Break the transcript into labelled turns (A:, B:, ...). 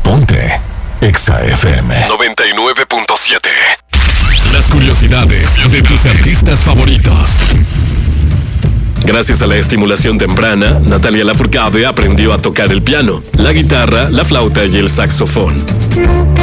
A: Ponte Exa FM
B: 99.7.
A: Las curiosidades de tus artistas favoritos.
B: Gracias a la estimulación temprana, Natalia Lafourcade aprendió a tocar el piano, la guitarra, la flauta y el saxofón.